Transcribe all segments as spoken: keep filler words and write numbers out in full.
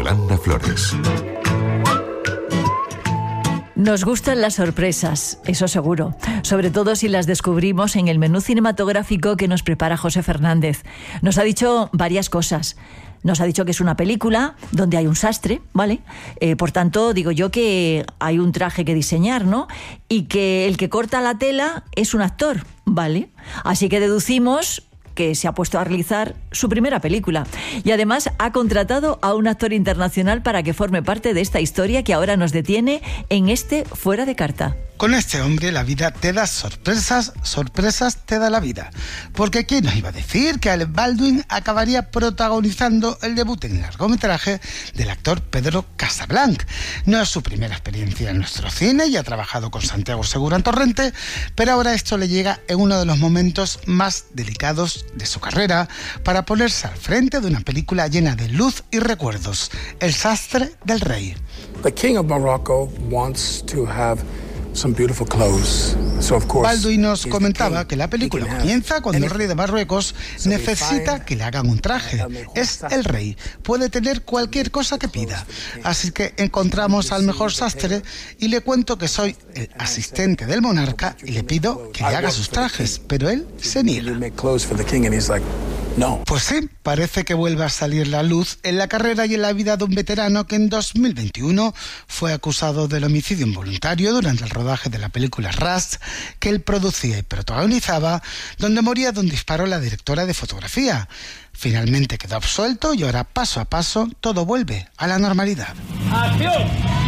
Yolanda Flores. Nos gustan las sorpresas, eso seguro, sobre todo si las descubrimos en el menú cinematográfico que nos prepara José Fernández. Nos ha dicho varias cosas. Nos ha dicho que es una película donde hay un sastre, ¿vale? Eh, por tanto, digo yo que hay un traje que diseñar, ¿no? Y que el que corta la tela es un actor, ¿vale? Así que deducimos que se ha puesto a realizar su primera película. Y además ha contratado a un actor internacional para que forme parte de esta historia que ahora nos detiene en este Fuera de Carta. Con este hombre la vida te da sorpresas, sorpresas te da la vida. Porque ¿quién nos iba a decir que Alec Baldwin acabaría protagonizando el debut en largometraje del actor Pedro Casablanc? No es su primera experiencia en nuestro cine y ha trabajado con Santiago Segura en Torrente, pero ahora esto le llega en uno de los momentos más delicados de su carrera para ponerse al frente de una película llena de luz y recuerdos, El sastre del rey. The King of Morocco wants to have some beautiful clothes. So of course, Baldwin nos comentaba que la película comienza cuando el rey de Marruecos necesita que le hagan un traje. Es el rey, puede tener cualquier cosa que pida. Así que encontramos al mejor sastre y le cuento que soy el asistente del monarca y le pido que le haga sus trajes, pero él se niega. No. Pues sí, parece que vuelve a salir la luz en la carrera y en la vida de un veterano que en dos mil veintiuno fue acusado del homicidio involuntario durante el rodaje de la película Rust, que él producía y protagonizaba, donde moría de un disparo la directora de fotografía. Finalmente quedó absuelto y ahora, paso a paso, todo vuelve a la normalidad. ¡Acción!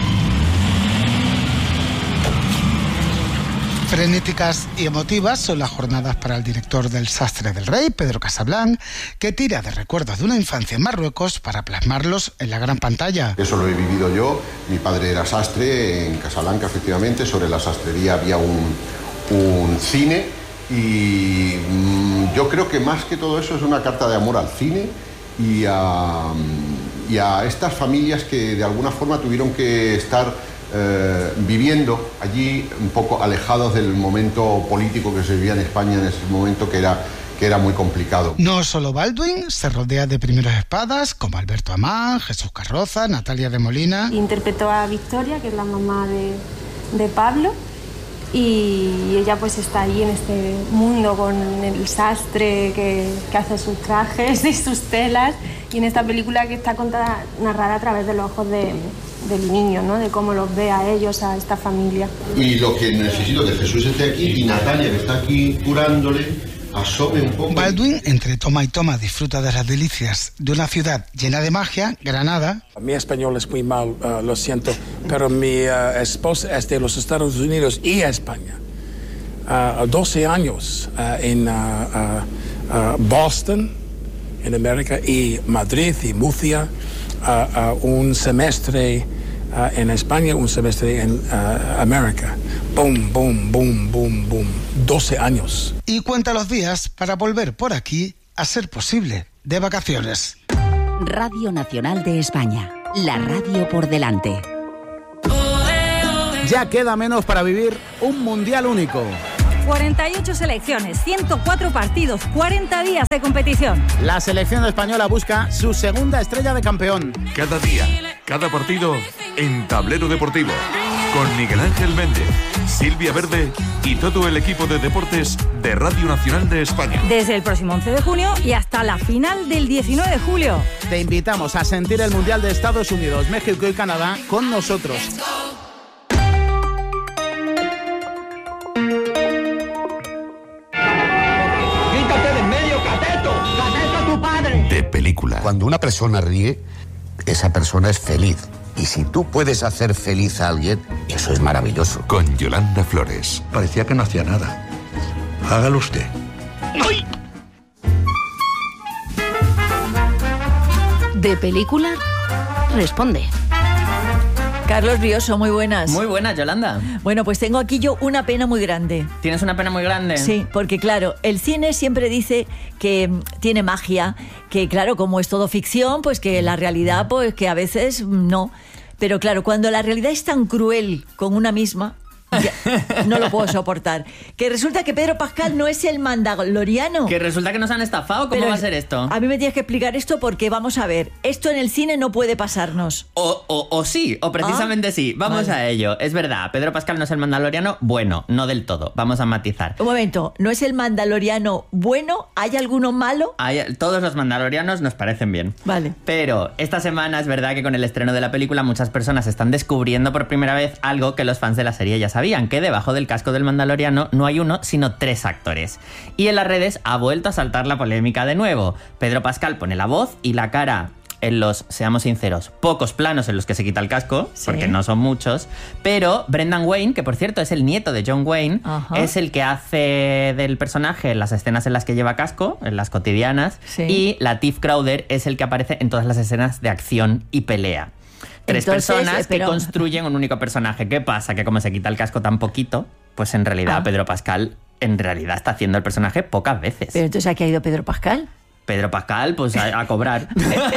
Frenéticas y emotivas son las jornadas para el director del Sastre del Rey, Pedro Casablanc, que tira de recuerdos de una infancia en Marruecos para plasmarlos en la gran pantalla. Eso lo he vivido yo. Mi padre era sastre en Casablanca, efectivamente. Sobre la sastrería había un, un cine y mmm, yo creo que más que todo eso es una carta de amor al cine y a, y a estas familias que de alguna forma tuvieron que estar Eh, viviendo allí un poco alejados del momento político que se vivía en España en ese momento, que era, que era muy complicado. No solo Baldwin se rodea de primeros espadas como Alberto Amán, Jesús Carroza, Natalia de Molina. Interpretó a Victoria, que es la mamá de, de Pablo, y ella pues está ahí en este mundo con el sastre que, que hace sus trajes y sus telas, y en esta película que está contada, narrada a través de los ojos de, del niño, ¿no? De cómo los ve a ellos, a esta familia. Y lo que necesito es que Jesús esté aquí y Natalia, que está aquí curándole, asome un poco. Baldwin, entre toma y toma, disfruta de las delicias de una ciudad llena de magia, Granada. Mi español es muy mal, uh, lo siento, pero mi uh, esposa es de los Estados Unidos y España. Uh, doce años uh, en uh, uh, uh, Boston, en América, y Madrid y Murcia, uh, uh, un semestre uh, en España, un semestre en uh, América. Boom, boom, boom, boom, boom. doce años. Y cuenta los días para volver por aquí a ser posible, de vacaciones. Radio Nacional de España, la radio por delante. Ya queda menos para vivir un mundial único. cuarenta y ocho selecciones, ciento cuatro partidos, cuarenta días de competición. La selección española busca su segunda estrella de campeón. Cada día, cada partido en Tablero Deportivo. Con Miguel Ángel Méndez, Silvia Verde y todo el equipo de deportes de Radio Nacional de España. Desde el próximo once de junio y hasta la final del diecinueve de julio. Te invitamos a sentir el Mundial de Estados Unidos, México y Canadá con nosotros. De película. Cuando una persona ríe, esa persona es feliz. Y si tú puedes hacer feliz a alguien, eso es maravilloso. Con Yolanda Flores. Parecía que no hacía nada. Hágalo usted. ¡Ay! De película, responde. Carlos Rioso, muy buenas. Muy buenas, Yolanda. Bueno, pues tengo aquí yo una pena muy grande. ¿Tienes una pena muy grande? Sí, porque claro, el cine siempre dice que tiene magia, que claro, como es todo ficción, pues que la realidad, pues que a veces no. Pero claro, cuando la realidad es tan cruel con una misma, Ya, no lo puedo soportar. Que resulta que Pedro Pascal no es el mandaloriano. Que resulta que nos han estafado. ¿Cómo Pero va a ser esto? A mí me tienes que explicar esto porque, vamos a ver, esto en el cine no puede pasarnos. O, o, o sí, o precisamente ah, sí. Vamos vale. a ello. Es verdad, Pedro Pascal no es el mandaloriano. Bueno, no del todo. Vamos a matizar. Un momento, ¿no es el mandaloriano bueno? ¿Hay alguno malo? Hay, todos los mandalorianos nos parecen bien. Vale. Pero esta semana es verdad que con el estreno de la película muchas personas están descubriendo por primera vez algo que los fans de la serie ya sabían, que debajo del casco del mandaloriano no hay uno, sino tres actores. Y en las redes ha vuelto a saltar la polémica de nuevo. Pedro Pascal pone la voz y la cara en los, seamos sinceros, pocos planos en los que se quita el casco, sí. porque no son muchos, pero Brendan Wayne, que por cierto es el nieto de John Wayne, Ajá. es el que hace del personaje en las escenas en las que lleva casco, en las cotidianas, sí. y Lateef Crowder es el que aparece en todas las escenas de acción y pelea. Tres Entonces, personas pero... que construyen un único personaje. ¿Qué pasa? Que como se quita el casco tan poquito, pues en realidad ah. Pedro Pascal en realidad está haciendo el personaje pocas veces. Pero entonces, ¿a qué ha ido Pedro Pascal? Pedro Pascal, pues a, a cobrar.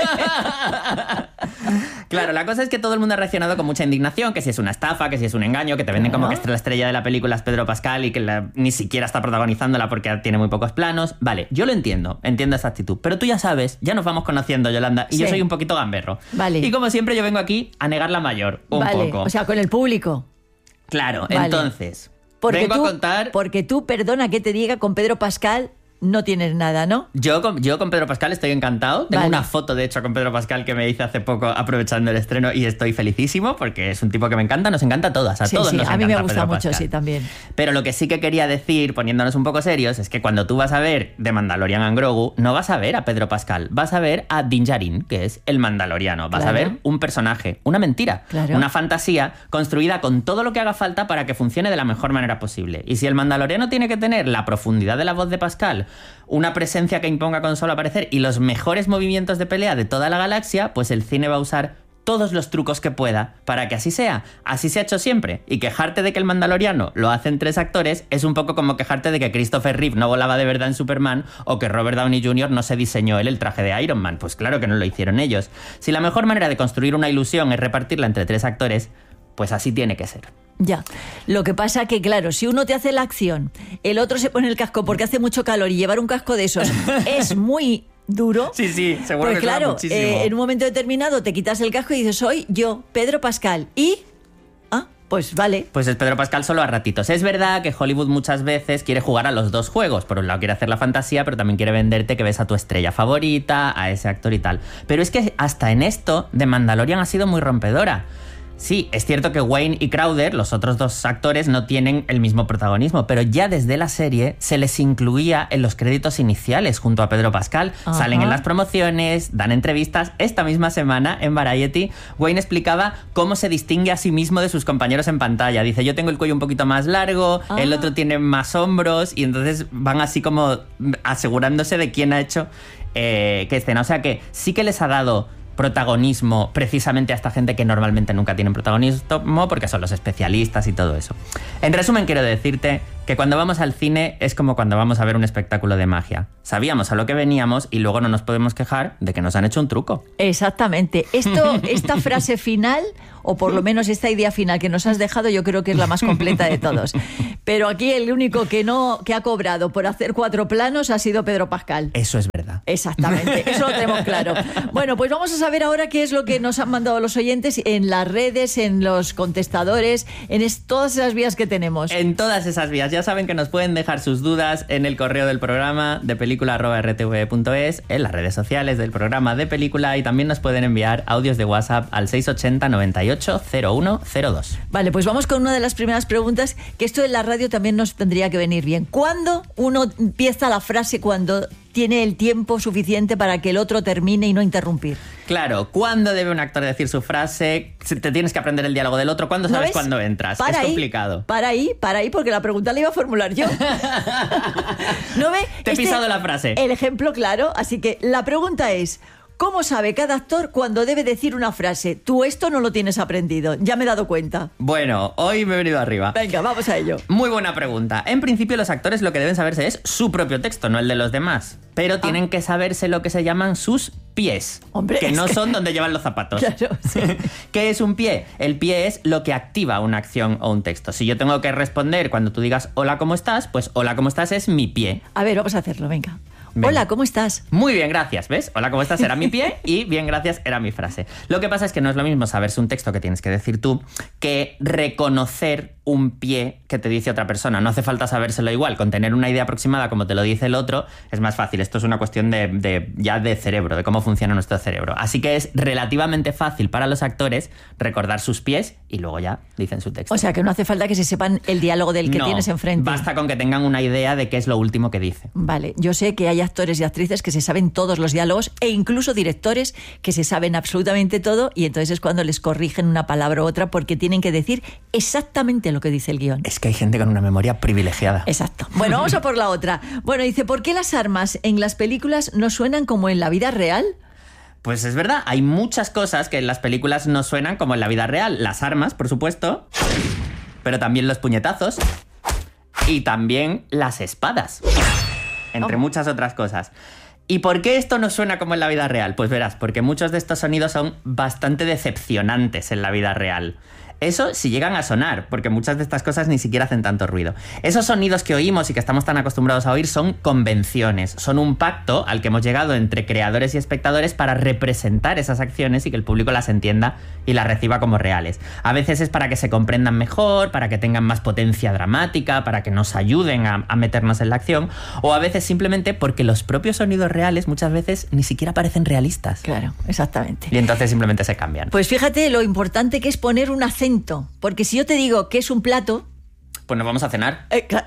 Claro, la cosa es que todo el mundo ha reaccionado con mucha indignación, que si es una estafa, que si es un engaño, que te venden claro. como que la estrella de la película es Pedro Pascal y que la, ni siquiera está protagonizándola porque tiene muy pocos planos. Vale, yo lo entiendo, entiendo esa actitud, pero tú ya sabes, ya nos vamos conociendo, Yolanda, y sí. yo soy un poquito gamberro. Vale. Y como siempre yo vengo aquí a negar la mayor, un vale. poco. O sea, con el público. Claro, vale. entonces, porque vengo tú, a contar... Porque tú, perdona que te diga, con Pedro Pascal... No tienes nada, ¿no? Yo con, yo con Pedro Pascal estoy encantado. Tengo vale. una foto, de hecho, con Pedro Pascal que me hice hace poco aprovechando el estreno y estoy felicísimo porque es un tipo que me encanta. Nos encanta a todas, a sí, todos sí, nos a encanta mí me gusta Pedro mucho, Pascal. sí, también. Pero lo que sí que quería decir, poniéndonos un poco serios, es que cuando tú vas a ver The Mandalorian and Grogu, no vas a ver a Pedro Pascal, vas a ver a Din Djarin, que es el mandaloriano. Vas claro. a ver un personaje, una mentira, claro. una fantasía construida con todo lo que haga falta para que funcione de la mejor manera posible. Y si el mandaloriano tiene que tener la profundidad de la voz de Pascal, una presencia que imponga con solo aparecer y los mejores movimientos de pelea de toda la galaxia, pues el cine va a usar todos los trucos que pueda para que así sea. Así se ha hecho siempre. Y quejarte de que el mandaloriano lo hacen tres actores es un poco como quejarte de que Christopher Reeve no volaba de verdad en Superman o que Robert Downey junior no se diseñó él el traje de Iron Man. Pues claro que no lo hicieron ellos. Si la mejor manera de construir una ilusión es repartirla entre tres actores, pues así tiene que ser. Ya, lo que pasa que, claro, si uno te hace la acción, el otro se pone el casco porque hace mucho calor y llevar un casco de esos es muy duro. Sí, sí, seguro pues que claro, muchísimo. Eh, en un momento determinado te quitas el casco y dices, soy yo, Pedro Pascal, y... Ah, pues vale. Pues es Pedro Pascal solo a ratitos. Es verdad que Hollywood muchas veces quiere jugar a los dos juegos. Por un lado quiere hacer la fantasía, pero también quiere venderte que ves a tu estrella favorita, a ese actor y tal. Pero es que hasta en esto, The Mandalorian ha sido muy rompedora. Sí, es cierto que Wayne y Crowder, los otros dos actores, no tienen el mismo protagonismo, pero ya desde la serie se les incluía en los créditos iniciales junto a Pedro Pascal. Ajá. Salen en las promociones, dan entrevistas. Esta misma semana en Variety, Wayne explicaba cómo se distingue a sí mismo de sus compañeros en pantalla. Dice, yo tengo el cuello un poquito más largo, ah. el otro tiene más hombros, y entonces van así como asegurándose de quién ha hecho eh, qué escena. O sea que sí que les ha dado protagonismo precisamente a esta gente que normalmente nunca tienen protagonismo porque son los especialistas y todo eso. En resumen, quiero decirte que cuando vamos al cine es como cuando vamos a ver un espectáculo de magia. Sabíamos a lo que veníamos y luego no nos podemos quejar de que nos han hecho un truco. Exactamente. Esto, esta frase final, o por lo menos esta idea final que nos has dejado, yo creo que es la más completa de todos. Pero aquí el único que no que ha cobrado por hacer cuatro planos ha sido Pedro Pascal. Eso es verdad. Exactamente, eso lo tenemos claro. Bueno, pues vamos a saber ahora qué es lo que nos han mandado los oyentes en las redes, en los contestadores, en es, todas esas vías que tenemos. En todas esas vías. Ya saben que nos pueden dejar sus dudas en el correo del programa de película arroba r t v punto es, en las redes sociales del programa de película, y también nos pueden enviar audios de WhatsApp al seis ochenta noventa y ocho cero uno cero dos. Vale, pues vamos con una de las primeras preguntas, que esto en la radio también nos tendría que venir bien. ¿Cuándo uno empieza la frase cuando tiene el tiempo suficiente para que el otro termine y no interrumpir? Claro, ¿cuándo debe un actor decir su frase? Te tienes que aprender el diálogo del otro. ¿Cuándo sabes ¿No cuándo entras? Para es ahí, complicado. Para ahí, para ahí, porque la pregunta la iba a formular yo. ¿No ve? Te he este, pisado la frase. El ejemplo claro. Así que la pregunta es, ¿Cómo sabe cada actor cuando debe decir una frase? Tú esto no lo tienes aprendido, ya me he dado cuenta. Bueno, hoy me he venido arriba. Venga, vamos a ello. Muy buena pregunta. En principio los actores lo que deben saberse es su propio texto, no el de los demás. Pero ah. tienen que saberse lo que se llaman sus pies. Hombre, que no que... son donde llevan los zapatos. Claro, sí. ¿Qué es un pie? El pie es lo que activa una acción o un texto. Si yo tengo que responder cuando tú digas hola, ¿cómo estás? Pues hola, ¿cómo estás? Es mi pie. A ver, vamos a hacerlo, venga. Venga. Hola, ¿cómo estás? Muy bien, gracias, ¿ves? Hola, ¿cómo estás? Era mi pie y bien, gracias, era mi frase. Lo que pasa es que no es lo mismo saberse un texto que tienes que decir tú que reconocer un pie que te dice otra persona. No hace falta sabérselo igual. Con tener una idea aproximada como te lo dice el otro es más fácil. Esto es una cuestión de, de ya de cerebro, de cómo funciona nuestro cerebro. Así que es relativamente fácil para los actores recordar sus pies y luego ya dicen su texto. O sea, que no hace falta que se sepan el diálogo del que no, tienes enfrente. Basta con que tengan una idea de qué es lo último que dice. Vale, yo sé que hay actores y actrices que se saben todos los diálogos e incluso directores que se saben absolutamente todo y entonces es cuando les corrigen una palabra u otra porque tienen que decir exactamente lo que dice el guión. Es que hay gente con una memoria privilegiada. Exacto. Bueno, vamos a por la otra. Bueno, dice, ¿por qué las armas en las películas no suenan como en la vida real? Pues es verdad, hay muchas cosas que en las películas no suenan como en la vida real. Las armas, por supuesto, pero también los puñetazos y también las espadas, entre oh. muchas otras cosas. ¿Y por qué esto no suena como en la vida real? Pues verás, porque muchos de estos sonidos son bastante decepcionantes en la vida real. Eso si llegan a sonar, porque muchas de estas cosas ni siquiera hacen tanto ruido. Esos sonidos que oímos y que estamos tan acostumbrados a oír son convenciones, son un pacto al que hemos llegado entre creadores y espectadores para representar esas acciones y que el público las entienda y las reciba como reales. A veces es para que se comprendan mejor, para que tengan más potencia dramática, para que nos ayuden a, a meternos en la acción, o a veces simplemente porque los propios sonidos reales muchas veces ni siquiera parecen realistas. Claro, exactamente. Y entonces simplemente se cambian. Pues fíjate lo importante que es poner un acento. Porque si yo te digo que es un plato... Pues nos vamos a cenar. Eh, claro.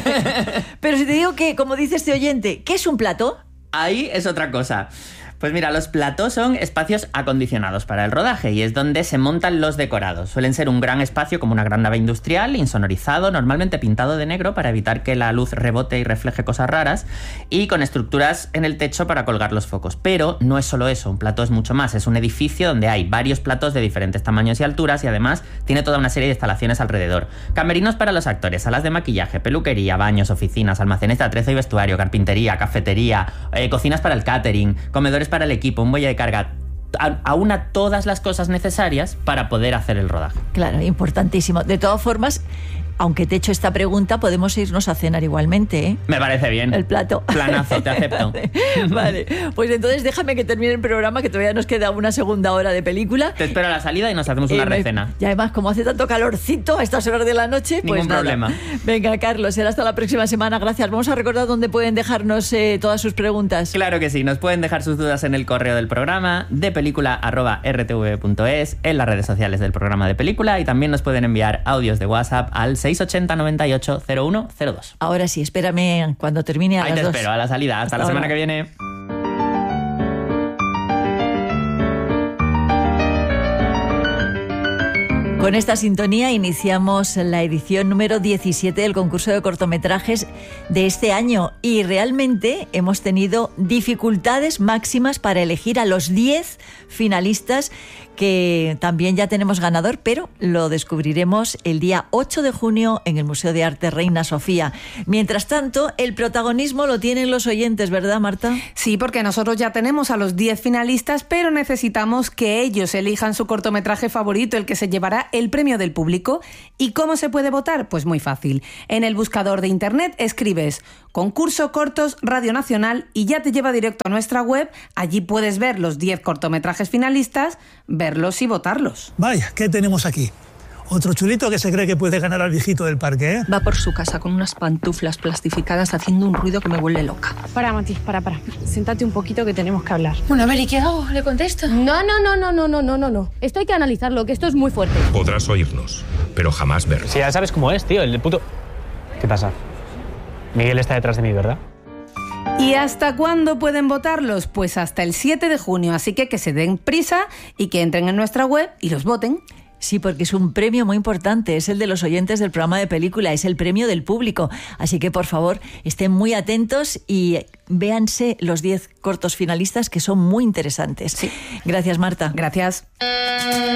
Pero si te digo que, como dice este oyente, ¿qué es un plato? Ahí es otra cosa. Pues mira, los platós son espacios acondicionados para el rodaje y es donde se montan los decorados. Suelen ser un gran espacio como una gran nave industrial, insonorizado, normalmente pintado de negro para evitar que la luz rebote y refleje cosas raras y con estructuras en el techo para colgar los focos. Pero no es solo eso, un plató es mucho más. Es un edificio donde hay varios platós de diferentes tamaños y alturas y además tiene toda una serie de instalaciones alrededor. Camerinos para los actores, salas de maquillaje, peluquería, baños, oficinas, almacenes de atrezo y vestuario, carpintería, cafetería, eh, cocinas para el catering, comedores para el equipo, un muelle de carga, aúna todas las cosas necesarias para poder hacer el rodaje. Claro, importantísimo. De todas formas, aunque te he hecho esta pregunta, podemos irnos a cenar igualmente, ¿eh? Me parece bien. El plato. Planazo, te acepto. Vale. Vale, pues entonces déjame que termine el programa, que todavía nos queda una segunda hora de película. Te espero a la salida y nos hacemos una eh, recena. Y además, como hace tanto calorcito a estas horas de la noche, Ningún pues nada. problema. Venga, Carlos, será hasta la próxima semana. Gracias. Vamos a recordar dónde pueden dejarnos eh, todas sus preguntas. Claro que sí, nos pueden dejar sus dudas en el correo del programa, de película arroba r t v punto es, en las redes sociales del programa de película y también nos pueden enviar audios de WhatsApp al seis ochenta noventa y ocho cero uno cero dos. Ahora sí, espérame cuando termine a Ahí las te dos. espero, a la salida. Hasta, Hasta la semana ahora. que viene. Con esta sintonía iniciamos la edición número diecisiete del concurso de cortometrajes de este año y realmente hemos tenido dificultades máximas para elegir a los diez finalistas, que también ya tenemos ganador, pero lo descubriremos el día ocho de junio en el Museo de Arte Reina Sofía. Mientras tanto, el protagonismo lo tienen los oyentes, ¿verdad, Marta? Sí, porque nosotros ya tenemos a los diez finalistas, pero necesitamos que ellos elijan su cortometraje favorito, el que se llevará el premio del público. ¿Y cómo se puede votar? Pues muy fácil. En el buscador de internet escribes Concurso Cortos Radio Nacional y ya te lleva directo a nuestra web. Allí puedes ver los diez cortometrajes finalistas, verlos y votarlos. Vaya, ¿qué tenemos aquí? Otro chulito que se cree que puede ganar al viejito del parque, ¿eh? Va por su casa con unas pantuflas plastificadas haciendo un ruido que me vuelve loca. Para, Mati, para, para. Siéntate un poquito que tenemos que hablar. Bueno, a ver, ¿y qué hago? ¿Le contesto? No, no, no, no, no, no, no, no, no. Esto hay que analizarlo, que esto es muy fuerte. Podrás oírnos, pero jamás vernos. Sí, ya sabes cómo es, tío, el puto... ¿Qué pasa? Miguel está detrás de mí, ¿verdad? ¿Y hasta cuándo pueden votarlos? Pues hasta el siete de junio, así que que se den prisa y que entren en nuestra web y los voten. Sí, porque es un premio muy importante, es el de los oyentes del programa de película, es el premio del público. Así que, por favor, estén muy atentos y véanse los diez cortos finalistas, que son muy interesantes. Sí. Gracias, Marta. Gracias.